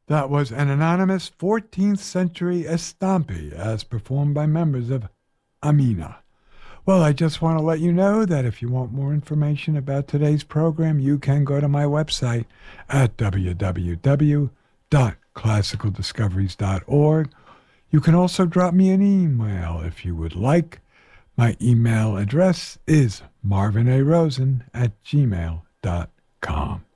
That was an anonymous 14th century estampe as performed by members of Amina. Well, I just want to let you know that if you want more information about today's program, you can go to my website at www.classicaldiscoveries.org. You can also drop me an email if you would like. My email address is marvinarosen@gmail.com.